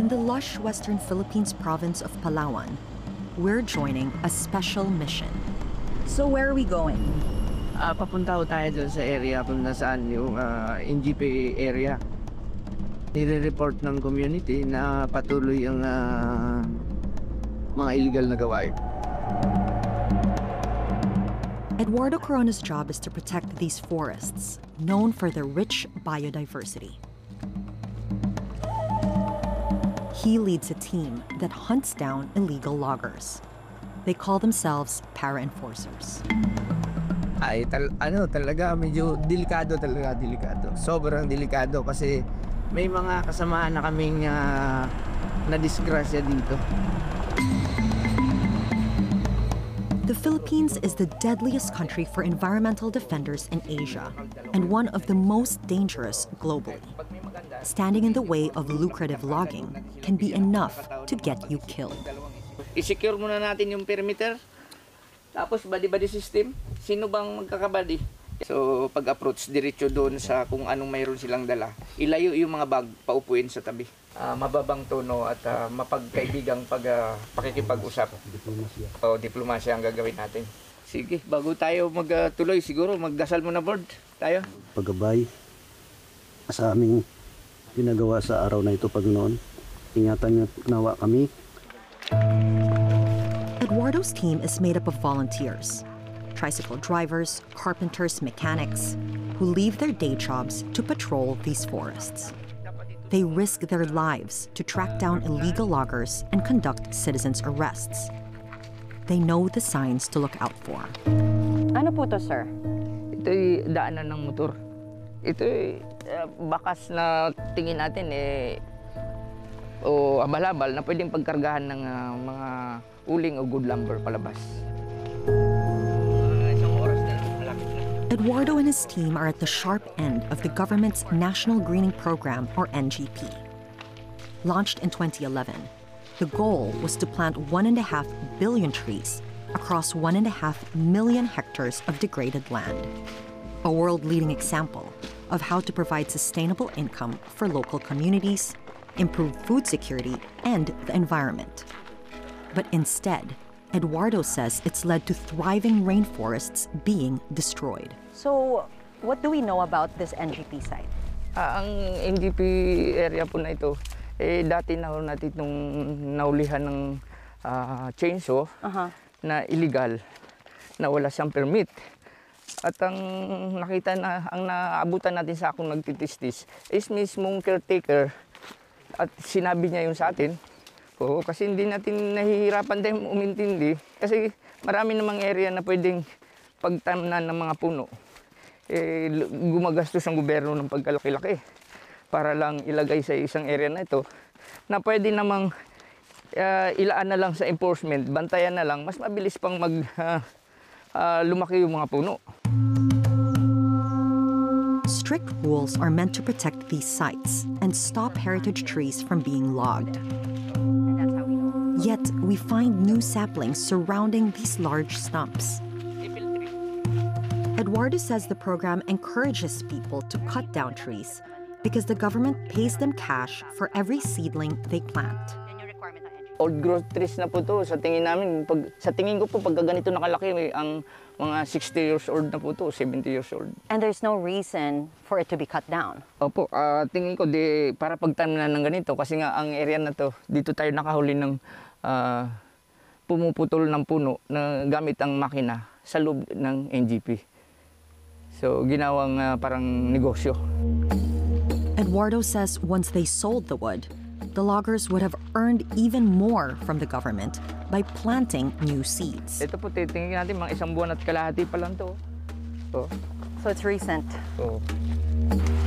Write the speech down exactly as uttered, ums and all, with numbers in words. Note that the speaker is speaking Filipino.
In the lush western Philippines province of Palawan, we're joining a special mission. So where are we going? Uh, papunta ko tayo doon sa area kung nasaan yung uh, N G P area. Nire-report ng community na patuloy ang uh, mga illegal na gawain. Eduardo Corona's job is to protect these forests, known for their rich biodiversity. He leads a team that hunts down illegal loggers. They call themselves para-enforcers. Ay, tal ano talaga, medyo delikado talaga, delikado. Sobrang delikado kasi may mga kasamahan na kaming uh, na-disgrasya dito. The Philippines is the deadliest country for environmental defenders in Asia and one of the most dangerous globally. Standing in the way of lucrative logging can be enough to get you killed. I-secure muna natin yung perimeter. Tapos body-body system. Sino bang magkakabody? So pag-approach diretso doon sa kung anong mayroon silang dala. Ilayo yung mga bag, paupuin sa tabi. Uh, mababang tono at uh, mapagkaibigang pag, uh, pakikipag-usap. Diplomasya. O diplomasya ang gagawin natin. Sige, bago tayo magtuloy, uh, siguro magdasal muna board tayo. Paggabay sa aming ginagawa sa araw na ito, Panginoon. Ingatan niyo nawa kami. Eduardo's team is made up of volunteers, tricycle drivers, carpenters, mechanics, who leave their day jobs to patrol these forests. They risk their lives to track down illegal loggers and conduct citizens' arrests. They know the signs to look out for. Ano po to, sir? Ito'y daanan ng motor. Ito'y uh, bakas na tingin natin eh, o abal-abal na pwedeng pagkargahan ng uh, mga uling o good lumber palabas. Eduardo and his team are at the sharp end of the government's National Greening Program, or N G P. Launched in twenty eleven, the goal was to plant one and a half billion trees across one and a half million hectares of degraded land. A world-leading example of how to provide sustainable income for local communities, improve food security, and the environment. But instead, Eduardo says it's led to thriving rainforests being destroyed. So, what do we know about this N G P site? Uh, ang N G P area po na ito, eh, dati na natin itong naulihan ng uh, chainsaw uh-huh. na illegal, na wala siyang permit. At ang nakita na, ang naabutan natin sa akong nagtitistis is mismong caretaker at sinabi niya yun sa atin. Oo, kasi hindi natin nahihirapan tayong umintindi. Kasi marami namang area na pwedeng pagtamnan ng mga puno. Eh, gumagastos ang gobyerno ng pagkalaki-laki para lang ilagay sa isang area na ito na pwede namang uh, ilaan na lang sa enforcement, bantayan na lang, mas mabilis pang mag uh, uh, lumaki yung mga puno. Strict rules are meant to protect these sites and stop heritage trees from being logged. Yet, we find new saplings surrounding these large stumps. Eduardo says the program encourages people to cut down trees because the government pays them cash for every seedling they plant. Old growth trees na po to. Sa tingin namin, pag, sa tingin ko po, pag ganito nakalaki, may, ang mga sixty years old na po to, seventy years old. And there's no reason for it to be cut down? Opo, uh, tingin ko, di, para pagtanim ng ganito, kasi nga ang area na to, dito tayo nakahuli ng uh, pumuputol ng puno na gamit ang makina sa loob ng N G P. So, ginawang uh, parang negosyo. Eduardo says once they sold the wood, the loggers would have earned even more from the government by planting new seeds. Ito po, titingin natin, mga isang buwan at kalahati pa lang to. So, so it's recent. So.